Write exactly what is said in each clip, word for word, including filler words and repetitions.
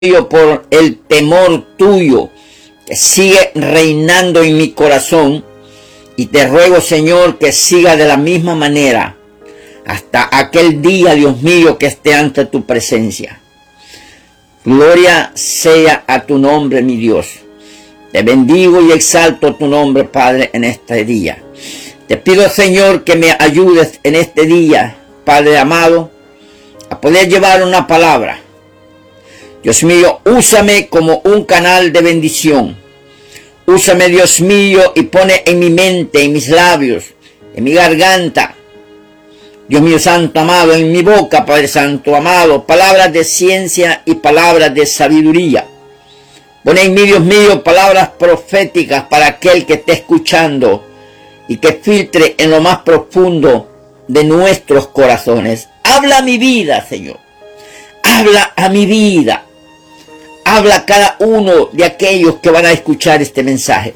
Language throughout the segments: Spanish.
por el temor tuyo que sigue reinando en mi corazón, y te ruego, Señor, que siga de la misma manera hasta aquel día, Dios mío, que esté ante tu presencia. Gloria sea a tu nombre, mi Dios. Te bendigo y exalto tu nombre, Padre, en este día. Te pido, Señor, que me ayudes en este día, Padre amado, a poder llevar una palabra. Dios mío, úsame como un canal de bendición. Úsame, Dios mío, y pone en mi mente, en mis labios, en mi garganta, Dios mío santo amado, en mi boca, Padre santo amado, palabras de ciencia y palabras de sabiduría. Pone en mí, Dios mío, palabras proféticas para aquel que esté escuchando y que filtre en lo más profundo de nuestros corazones. Habla a mi vida, Señor. Habla a mi vida. Habla a cada uno de aquellos que van a escuchar este mensaje.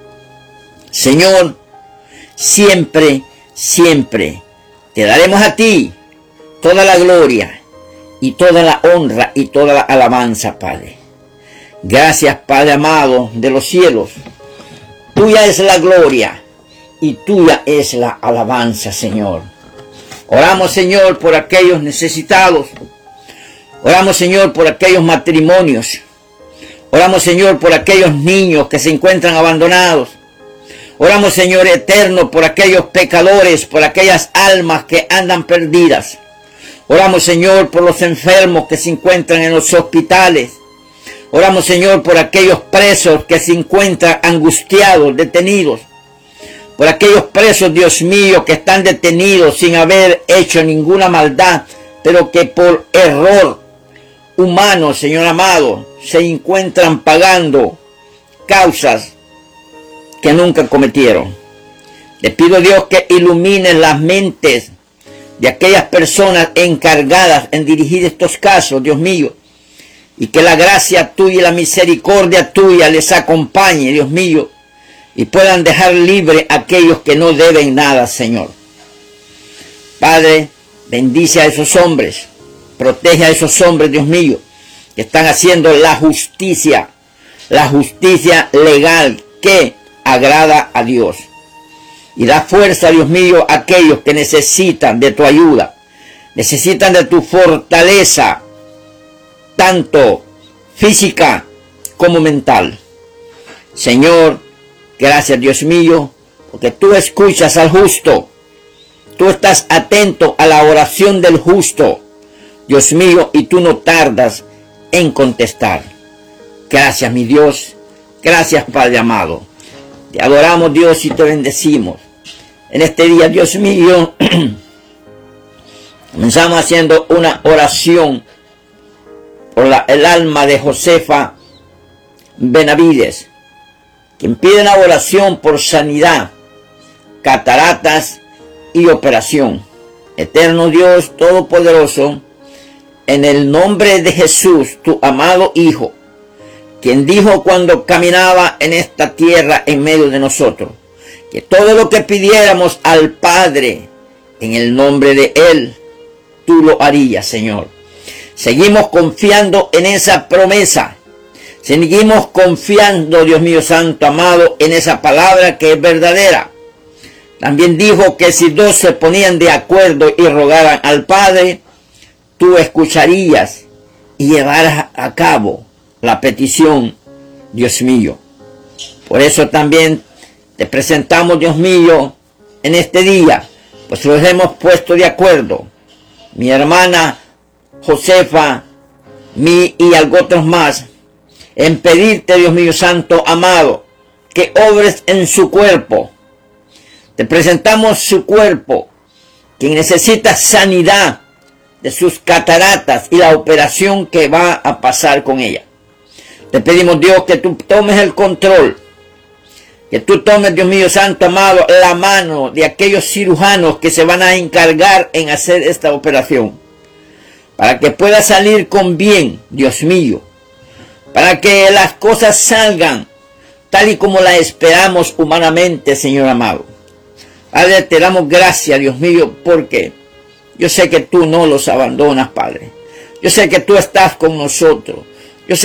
Señor, siempre, siempre te daremos a ti toda la gloria y toda la honra y toda la alabanza, Padre. Gracias, Padre amado de los cielos. Tuya es la gloria y tuya es la alabanza, Señor. Oramos, Señor, por aquellos necesitados. Oramos, Señor, por aquellos matrimonios. Oramos, Señor, por aquellos niños que se encuentran abandonados. Oramos, Señor eterno, por aquellos pecadores, por aquellas almas que andan perdidas. Oramos, Señor, por los enfermos que se encuentran en los hospitales. Oramos, Señor, por aquellos presos que se encuentran angustiados, detenidos. Por aquellos presos, Dios mío, que están detenidos sin haber hecho ninguna maldad, pero que por error humano, Señor amado, se encuentran pagando causas que nunca cometieron. Le pido, Dios, que ilumine las mentes de aquellas personas encargadas en dirigir estos casos, Dios mío, y que la gracia tuya y la misericordia tuya les acompañe, Dios mío, y puedan dejar libre a aquellos que no deben nada, Señor. Padre, bendice a esos hombres, protege a esos hombres, Dios mío, que están haciendo la justicia, la justicia legal que agrada a Dios. Y da fuerza, Dios mío, a aquellos que necesitan de tu ayuda, necesitan de tu fortaleza, tanto física como mental. Señor, gracias, Dios mío, porque tú escuchas al justo. Tú estás atento a la oración del justo, Dios mío, y tú no tardas en contestar. Gracias, mi Dios. Gracias, Padre amado. Te adoramos, Dios, y te bendecimos. En este día, Dios mío, comenzamos haciendo una oración por la, el alma de Josefa Benavides, quien pide una oración por sanidad, cataratas y operación. Eterno Dios Todopoderoso, en el nombre de Jesús, tu amado Hijo, quien dijo cuando caminaba en esta tierra en medio de nosotros, que todo lo que pidiéramos al Padre en el nombre de Él, tú lo harías, Señor. Seguimos confiando en esa promesa. Seguimos confiando, Dios mío santo amado, en esa palabra que es verdadera. También dijo que si dos se ponían de acuerdo y rogaran al Padre, tú escucharías y llevarás a cabo la petición, Dios mío. Por eso también te presentamos, Dios mío, en este día, pues los hemos puesto de acuerdo. Mi hermana Josefa, mi y otros más, en pedirte, Dios mío santo amado, que obres en su cuerpo. Te presentamos su cuerpo, quien necesita sanidad de sus cataratas y la operación que va a pasar con ella. Te pedimos, Dios, que tú tomes el control, que tú tomes, Dios mío santo amado, la mano de aquellos cirujanos que se van a encargar en hacer esta operación, para que pueda salir con bien, Dios mío, para que las cosas salgan tal y como las esperamos humanamente, Señor amado. Padre, te damos gracias, Dios mío, porque yo sé que tú no los abandonas, Padre. Yo sé que tú estás con nosotros.